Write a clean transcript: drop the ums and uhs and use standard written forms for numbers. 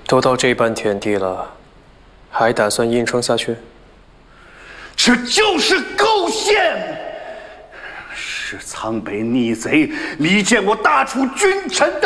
都到这般田地了，还打算硬撑下去？ 这就是构陷！是苍北逆贼离间我大楚君臣的